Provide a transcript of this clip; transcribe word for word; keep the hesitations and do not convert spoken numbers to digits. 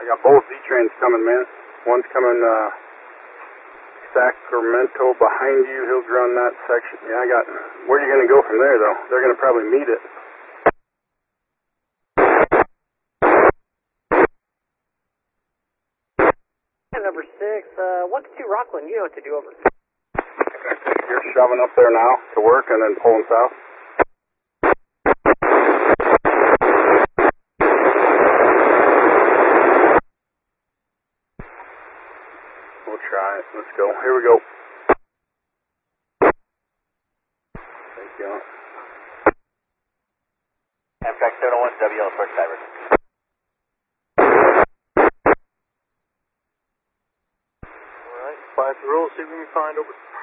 got both Z-trains coming, man. One's coming uh, Sacramento behind you. He'll run that section. Yeah, I got. Where are you going to go from there, though? They're going to probably meet it. Number six, uh, one to two Rockland. You know what to do, over. You're shoving up there now to work and then pulling south. We'll try it. Let's go. Here we go. Thank you. Amtrak seven oh one, W L first diver. Alright, fly the rules, see if we can find over.